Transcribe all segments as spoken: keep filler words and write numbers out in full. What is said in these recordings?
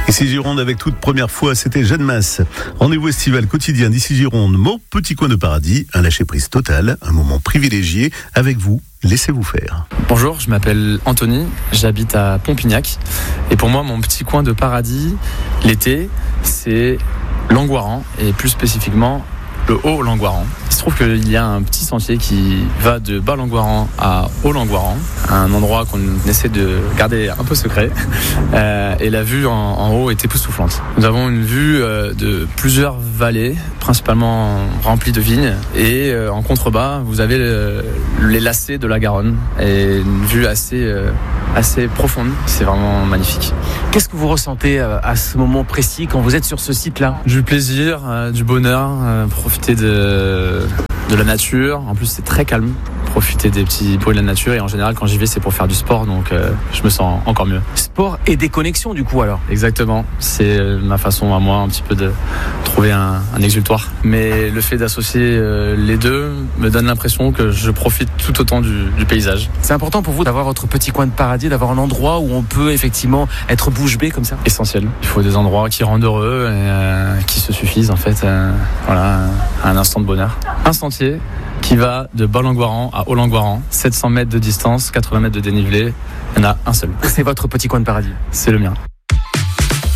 Ici Gironde avec toute première fois, c'était Jeanne Masse. Rendez-vous estival quotidien d'ici Gironde, mon petit coin de paradis, un lâcher-prise total, un moment privilégié avec vous. Laissez-vous faire. Bonjour, je m'appelle Anthony, j'habite à Pompignac et pour moi mon petit coin de paradis l'été c'est Langoiran et plus spécifiquement le Haut-Langoiran. Il se trouve qu'il y a un petit sentier qui va de Bas-Langoiran à Haut-Langoiran, un endroit qu'on essaie de garder un peu secret. Euh, et la vue en, en haut est époustouflante. Nous avons une vue euh, de plusieurs vallées, principalement remplies de vignes. Et euh, en contrebas, vous avez le, les lacets de la Garonne. Et une vue assez, euh, assez profonde. C'est vraiment magnifique. Qu'est-ce que vous ressentez à ce moment précis quand vous êtes sur ce site-là ? Du plaisir, euh, du bonheur, euh, profiter de, de la nature. En plus, c'est très calme. Profiter des petits bruits de la nature. Et en général, quand j'y vais, c'est pour faire du sport. Donc, euh, je me sens encore mieux. Sport et déconnexion, du coup, alors ? Exactement. C'est ma façon à moi, un petit peu de trouver un, un exutoire. Mais le fait d'associer euh, les deux me donne l'impression que je profite tout autant du, du paysage. C'est important pour vous d'avoir votre petit coin de paradis, d'avoir un endroit où on peut effectivement être bouche bée comme ça ? Essentiel. Il faut des endroits qui rendent heureux et euh, qui se suffisent, en fait, euh, voilà, à un instant de bonheur. Un sentier qui va de Bas-Langoiran à Haut-Langoiran, sept cents mètres de distance, quatre-vingts mètres de dénivelé. Il y en a un seul. C'est votre petit coin de paradis ?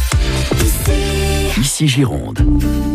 C'est le mien. Ici Gironde.